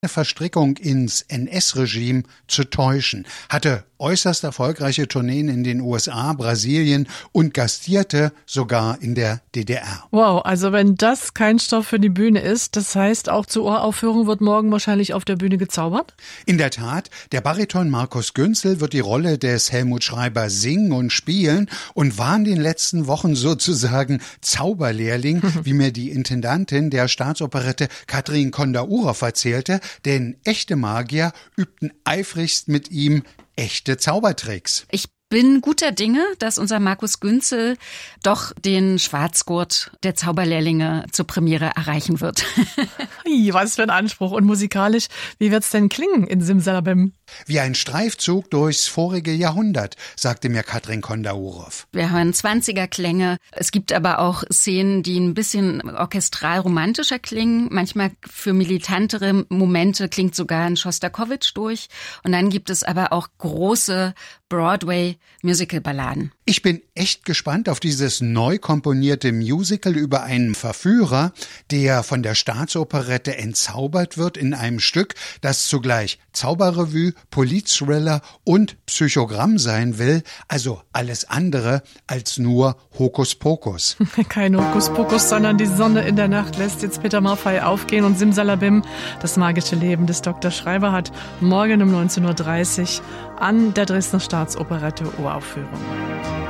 Verstrickung ins NS-Regime zu täuschen, hatte äußerst erfolgreiche Tourneen in den USA, Brasilien und gastierte sogar in der DDR. Wow, also wenn das kein Stoff für die Bühne ist, das heißt, auch zur Uraufführung wird morgen wahrscheinlich auf der Bühne gezaubert? In der Tat, der Bariton Markus Günzel wird die Rolle des Helmut Schreiber singen und spielen und war in den letzten Wochen sozusagen Zauberlehrling, wie mir die Intendantin der Staatsoperette Katrin Konda-Uroff erzählte, denn echte Magier übten eifrigst mit ihm echte Zaubertricks. Ich bin guter Dinge, dass unser Markus Günzel doch den Schwarzgurt der Zauberlehrlinge zur Premiere erreichen wird. Was für ein Anspruch. Und musikalisch, wie wird's denn klingen in Simsalabim? Wie ein Streifzug durchs vorige Jahrhundert, sagte mir Katrin Konda-Uroff. Wir hören 20er-Klänge. Es gibt aber auch Szenen, die ein bisschen orchestral-romantischer klingen. Manchmal für militantere Momente klingt sogar ein Schostakowitsch durch. Und dann gibt es aber auch große Broadway-Musical-Balladen. Ich bin echt gespannt auf dieses neu komponierte Musical über einen Verführer, der von der Staatsoperette entzaubert wird in einem Stück, das zugleich Zauberrevue, Politthriller und Psychogramm sein will, also alles andere als nur Hokuspokus. Kein Hokuspokus, sondern die Sonne in der Nacht lässt jetzt Peter Maffay aufgehen und Simsalabim, das magische Leben des Dr. Schreiber, hat morgen um 19.30 Uhr an der Dresdner Staatsoperette Uraufführung.